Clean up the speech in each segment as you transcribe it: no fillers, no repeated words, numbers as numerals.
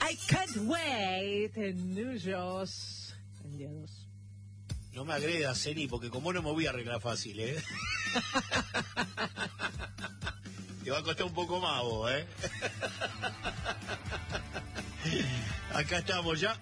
I can't wait en New York el día 2. No me agredas, Ceni, porque como no me voy a arreglar fácil, ¿eh? Te va a costar un poco más vos, ¿eh? Acá estamos ya,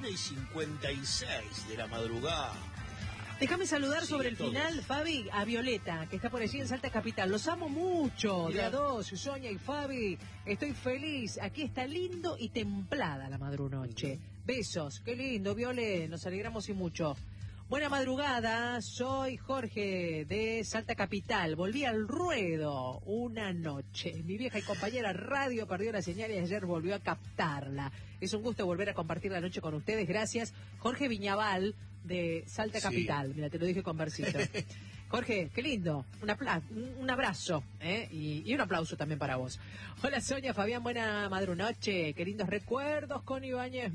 1:56 de la madrugada. Déjame saludar Sí, sobre el todos. final, Fabi, a Violeta, que está por allí en Salta Capital. Los amo mucho, Mirá. de a dos, Sonia y Fabi. Estoy feliz. Aquí está lindo y templada la madrunoche. Besos. Qué lindo, Viole. Nos alegramos y mucho. Buena madrugada. Soy Jorge de Salta Capital. Volví al ruedo una noche. Mi vieja y compañera radio perdió la señal y ayer volvió a captarla. Es un gusto volver a compartir la noche con ustedes. Gracias. Jorge Viñaval de Salta Sí. Capital. Mira, te lo dije con versito. Jorge, qué lindo. Un abrazo, ¿eh? Y un aplauso también para vos. Hola, Sonia, Fabián, buena madrunoche. Qué lindos recuerdos con Ibáñez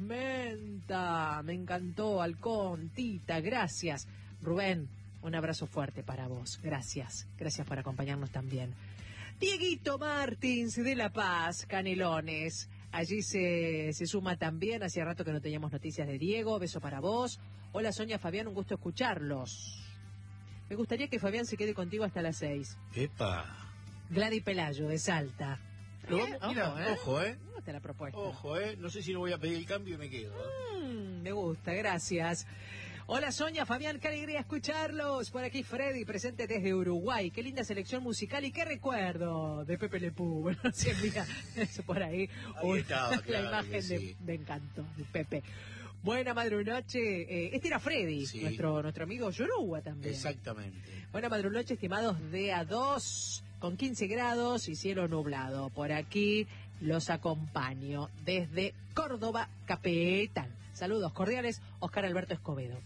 Menta. Me encantó, Halcón, Tita, gracias. Rubén, un abrazo fuerte para vos. Gracias. Gracias por acompañarnos también. Dieguito Martins de La Paz, Canelones. Allí se suma también. Hacía rato que no teníamos noticias de Diego. Beso para vos. Hola, Sonia, Fabián, un gusto escucharlos. Me gustaría que Fabián se quede contigo hasta las 6. Epa. Gladys Pelayo, de Salta. Lo vamos, mira, ojo, ¿eh? Me gusta la propuesta. Ojo, no sé si no voy a pedir el cambio y me quedo. Me gusta, gracias. Hola, Sonia, Fabián, qué alegría escucharlos. Por aquí Freddy, presente desde Uruguay. Qué linda selección musical y qué recuerdo de Pepe Le Pew. Bueno, si envía eso por ahí. Ahí estaba, la claro imagen que sí. de Encanto, de Pepe. Buena madrunoche. Este era Freddy, Sí. nuestro amigo Yoruba también. Exactamente. Buena madrunoche, estimados de A2, con 15 grados y cielo nublado. Por aquí los acompaño desde Córdoba, Capital. Saludos cordiales, Oscar Alberto Escobedo.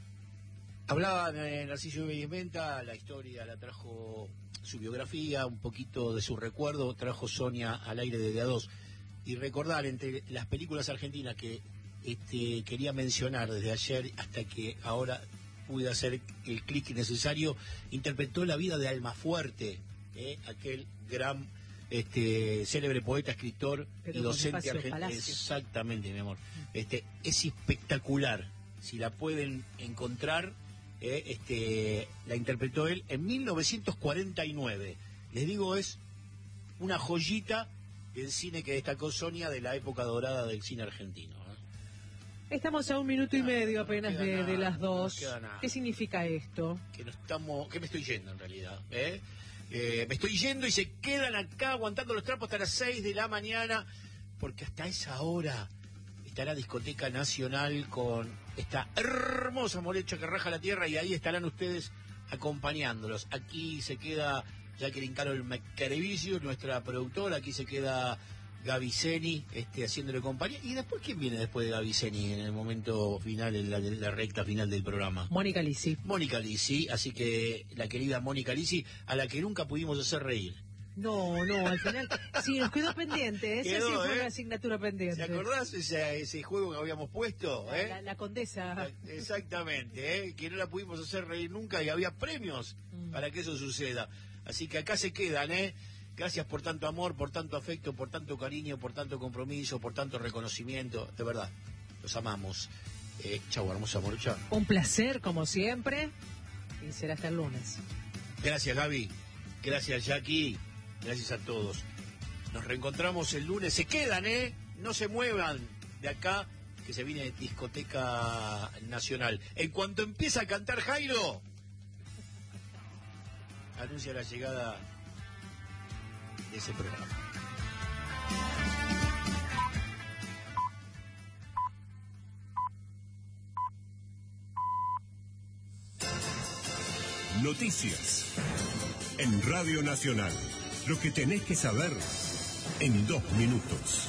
Hablaba de Narciso Ibáñez Menta, la historia la trajo su biografía, un poquito de su recuerdo, trajo Sonia al aire de A2. Y recordar, entre las películas argentinas que quería mencionar desde ayer hasta que ahora pude hacer el clic necesario, interpretó la vida de Almafuerte, aquel gran célebre poeta, escritor Pero y docente Bonifacio argentino. Palacio. Exactamente, mi amor. Es espectacular. Si la pueden encontrar, la interpretó él en 1949. Les digo, es una joyita del cine que destacó Sonia de la época dorada del cine argentino. Estamos a 1 minuto y medio apenas queda nada, de las no 2. queda nada. ¿Qué significa esto? Que me estoy yendo en realidad. Me estoy yendo y se quedan acá aguantando los trapos hasta las 6 de la mañana, porque hasta esa hora estará Discoteca Nacional con esta hermosa molecha que raja la tierra, y ahí estarán ustedes acompañándolos. Aquí se queda Jacqueline Carol Maccarevicio, nuestra productora. Aquí se queda Gaviceni, haciéndole compañía. ¿Y después quién viene después de Gaviceni en el momento final, en la recta final del programa? Mónica Lisi. Mónica Lisi, así que la querida Mónica Lisi, a la que nunca pudimos hacer reír. No, al final sí, nos quedó pendiente. Esa Quedó, sí fue una asignatura pendiente. ¿Te acordás ese juego que habíamos puesto? La condesa. Exactamente, que no la pudimos hacer reír nunca y había premios para que eso suceda. Así que acá se quedan, Gracias por tanto amor, por tanto afecto, por tanto cariño, por tanto compromiso, por tanto reconocimiento. De verdad, los amamos. Chau, hermoso amor, chau. Un placer, como siempre. Y será hasta el lunes. Gracias, Gaby. Gracias, Jackie. Gracias a todos. Nos reencontramos el lunes. Se quedan, No se muevan de acá, que se viene Discoteca Nacional. En cuanto empieza a cantar Jairo, anuncia la llegada de ese programa. Noticias en Radio Nacional. Lo que tenés que saber en 2 minutos.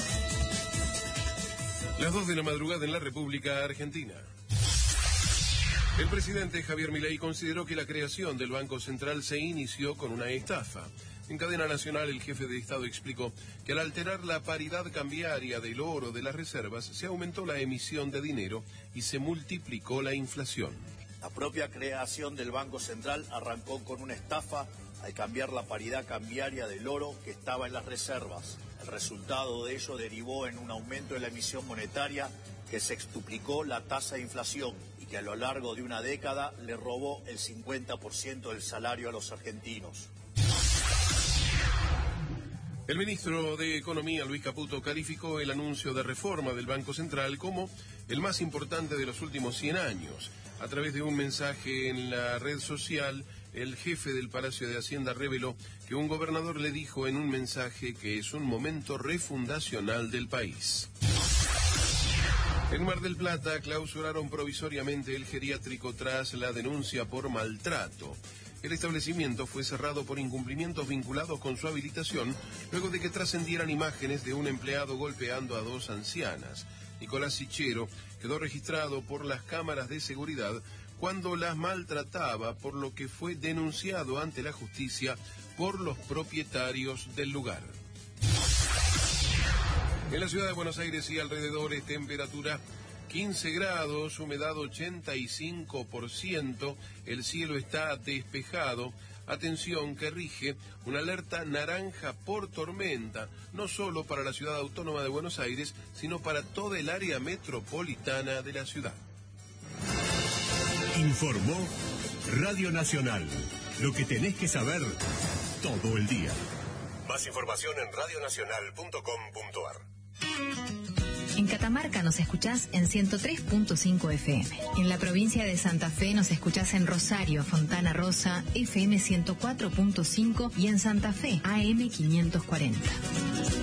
Las 2 de la madrugada en la República Argentina. El presidente Javier Milei consideró que la creación del Banco Central se inició con una estafa. En cadena nacional, el jefe de Estado explicó que al alterar la paridad cambiaria del oro de las reservas, se aumentó la emisión de dinero y se multiplicó la inflación. La propia creación del Banco Central arrancó con una estafa al cambiar la paridad cambiaria del oro que estaba en las reservas. El resultado de ello derivó en un aumento de la emisión monetaria que sextuplicó la tasa de inflación y que a lo largo de una década le robó el 50% del salario a los argentinos. El ministro de Economía, Luis Caputo, calificó el anuncio de reforma del Banco Central como el más importante de los últimos 100 años. A través de un mensaje en la red social, el jefe del Palacio de Hacienda reveló que un gobernador le dijo en un mensaje que es un momento refundacional del país. En Mar del Plata clausuraron provisoriamente el geriátrico tras la denuncia por maltrato. El establecimiento fue cerrado por incumplimientos vinculados con su habilitación, luego de que trascendieran imágenes de un empleado golpeando a 2 ancianas. Nicolás Sichero quedó registrado por las cámaras de seguridad cuando las maltrataba, por lo que fue denunciado ante la justicia por los propietarios del lugar. En la ciudad de Buenos Aires y alrededores, temperatura 15 grados, humedad 85%, el cielo está despejado. Atención, que rige una alerta naranja por tormenta, no solo para la ciudad autónoma de Buenos Aires, sino para toda el área metropolitana de la ciudad. Informó Radio Nacional. Lo que tenés que saber todo el día. Más información en radionacional.com.ar. En Catamarca nos escuchás en 103.5 FM. En la provincia de Santa Fe nos escuchás en Rosario, Fontana Rosa, FM 104.5 y en Santa Fe, AM 540.